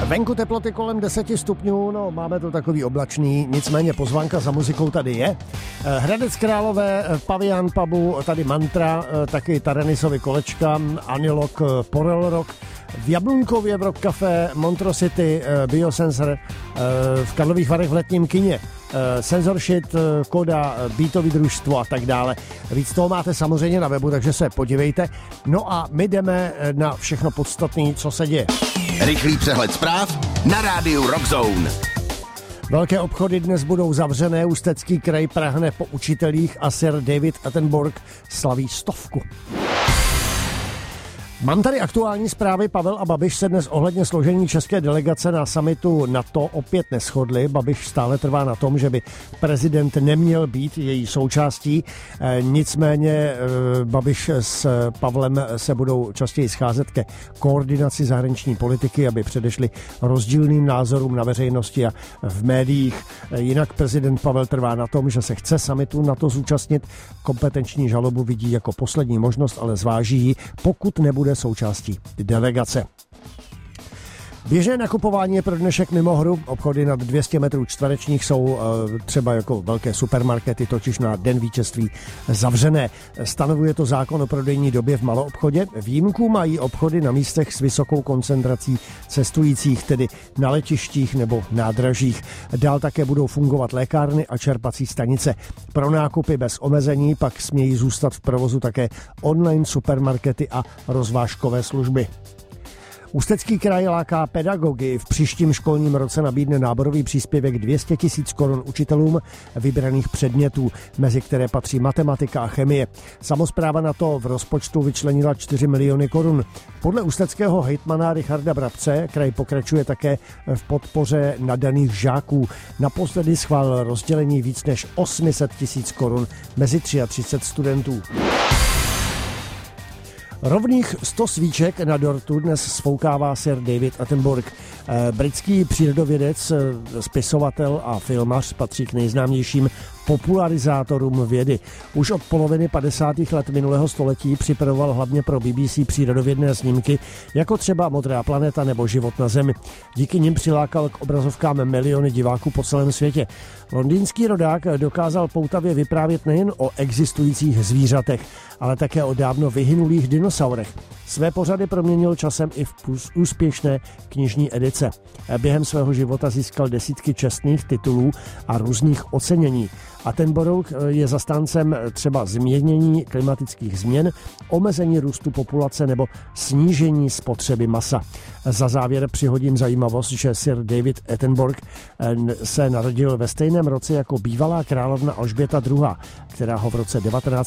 Venku teploty kolem 10 stupňů, no máme to takový oblačný, nicméně pozvánka za muzikou tady je. Hradec Králové, Pavian Pubu, tady Mantra, taky Taranisovi kolečka, Anilok, Porel Rock, v Jablunkově v Rock Café, Montrosity, Biosensor, v Karlových Varech v Letním kině, Senzorshit, Koda, Beatový družstvo a tak dále. Víc toho máte samozřejmě na webu, takže se podívejte. No a my jdeme na všechno podstatné, co se děje. Rychlý přehled zpráv na rádiu Rock Zone. Velké obchody dnes budou zavřené, Ústecký kraj prahne po učitelích a Sir David Attenborough slaví 100. Mám tady aktuální zprávy. Pavel a Babiš se dnes ohledně složení české delegace na summitu NATO opět neshodli. Babiš stále trvá na tom, že by prezident neměl být její součástí. Nicméně Babiš s Pavlem se budou častěji scházet ke koordinaci zahraniční politiky, aby předešli rozdílným názorům na veřejnosti a v médiích. Jinak prezident Pavel trvá na tom, že se chce summitu NATO zúčastnit. Kompetenční žalobu vidí jako poslední možnost, ale zváží ji, pokud nebude součástí delegace. Běžné nakupování je pro dnešek mimo hru. Obchody nad 200 metrů čtverečních jsou třeba jako velké supermarkety, totiž na den vítězství zavřené. Stanovuje to zákon o prodejní době v maloobchodě. Výjimku mají obchody na místech s vysokou koncentrací cestujících, tedy na letištích nebo nádražích. Dál také budou fungovat lékárny a čerpací stanice. Pro nákupy bez omezení pak smějí zůstat v provozu také online supermarkety a rozvážkové služby. Ústecký kraj láká pedagogy. V příštím školním roce nabídne náborový příspěvek 200 000 korun učitelům vybraných předmětů, mezi které patří matematika a chemie. Samospráva na to v rozpočtu vyčlenila 4 miliony korun. Podle ústeckého hejtmana Richarda Brabce kraj pokračuje také v podpoře nadaných žáků. Naposledy schválil rozdělení víc než 800 000 korun mezi 33 studentů. Rovných 100 svíček na dortu dnes sfoukává Sir David Attenborough. Britský přírodovědec, spisovatel a filmař patří k nejznámějším popularizátorům vědy. Už od poloviny 50. let minulého století připravoval hlavně pro BBC přírodovědné snímky, jako třeba Modrá planeta nebo Život na Zemi. Díky nim přilákal k obrazovkám miliony diváků po celém světě. Londýnský rodák dokázal poutavě vyprávět nejen o existujících zvířatech, ale také o dávno vyhynulých dinosaurech. Své pořady proměnil časem i v úspěšné knižní edice. Během svého života získal desítky čestných titulů a různých ocenění. Attenborough je zastáncem třeba zmírnění klimatických změn, omezení růstu populace nebo snížení spotřeby masa. Za závěr přihodím zajímavost, že Sir David Attenborough se narodil ve stejném roce jako bývalá královna Alžběta II., která ho v roce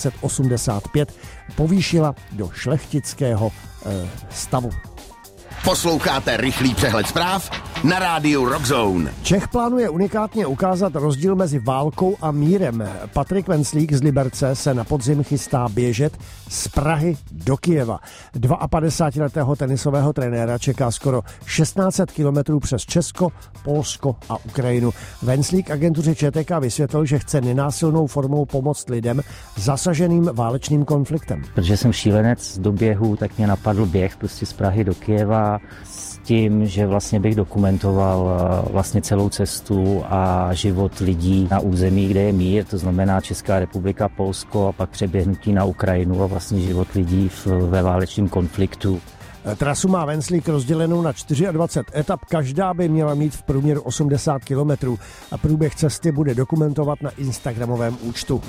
1985 povýšila do šlechtického stavu. Posloucháte rychlý přehled zpráv na rádiu Rock Zone. Čech plánuje unikátně ukázat rozdíl mezi válkou a mírem. Patrik Venclík z Liberce se na podzim chystá běžet z Prahy do Kyjeva. 52letého tenisového trenéra čeká skoro 1600 kilometrů přes Česko, Polsko a Ukrajinu. Venclík agentuře ČTK vysvětlil, že chce nenásilnou formou pomoct lidem zasaženým válečným konfliktem. Protože jsem šílenec do běhu, tak mě napadl běh prostě z Prahy do Kyjeva s tím, že vlastně bych dokumentoval vlastně celou cestu a život lidí na území, kde je mír, to znamená Česká republika, Polsko a pak přeběhnutí na Ukrajinu a vlastně život lidí ve válečném konfliktu. Trasu má Venclík rozdělenou na 24 etap, každá by měla mít v průměru 80 kilometrů a průběh cesty bude dokumentovat na instagramovém účtu.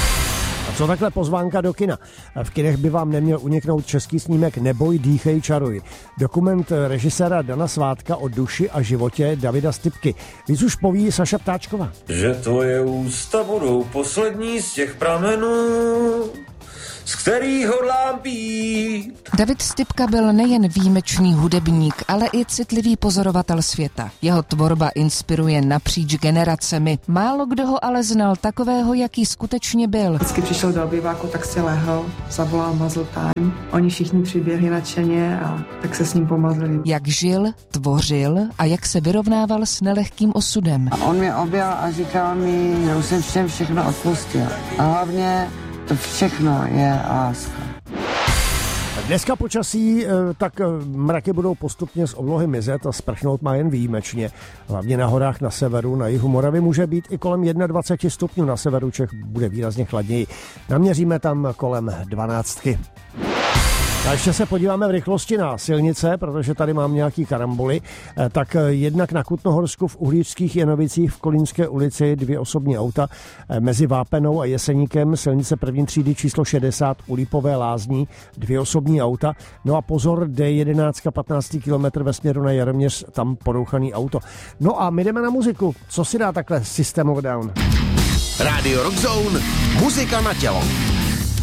A co takhle pozvánka do kina? V kinech by vám neměl uniknout český snímek Neboj, dýchej, čaruj. Dokument režiséra Dana Svátka o duši a životě Davida Stypky. Víc už poví Saša Ptáčková. Že tvoje ústa budou poslední z těch pramenů, z kterých hodlám pít. David Stypka byl nejen výjimečný hudebník, ale i citlivý pozorovatel světa. Jeho tvorba inspiruje napříč generacemi. Málo kdo ho ale znal takového, jaký skutečně byl. Vždycky přišel do obýváku, tak si lehl, zavolal Muzzle Time. Oni všichni přiběhli nadšeně a tak se s ním pomazlili. Jak žil, tvořil a jak se vyrovnával s nelehkým osudem. A on mě objal a říkal mi, že už jsem všem všechno odpustil. A hlavně to všechno je láska. Dneska počasí, tak mraky budou postupně z oblohy mizet a sprchnout má jen výjimečně. Hlavně na horách na severu, na jihu Moravy může být i kolem 21 stupňů, na severu Čech bude výrazně chladněji. Naměříme tam kolem 12. A ještě se podíváme v rychlosti na silnice, protože tady mám nějaký karamboly. Tak jednak na Kutnohorsku v Uhlířských Janovicích v Kolínské ulici 2 osobní auta mezi Vápenou a Jeseníkem, silnice první třídy číslo 60 u Lípové Lázní, 2 osobní auta. No a pozor, D11 15 km ve směru na Jaroměř, tam porouchaný auto. No a my jdeme na muziku. Co si dá takhle System of a Down? Radio Rock Zone, muzika na tělo.